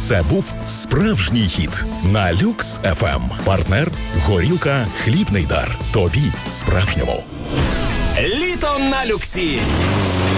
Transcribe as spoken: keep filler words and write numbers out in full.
Це був справжній хіт на Люкс еф ем. Партнер «Горілка, хлібний дар». Тобі справжньому. Літо на Люксі.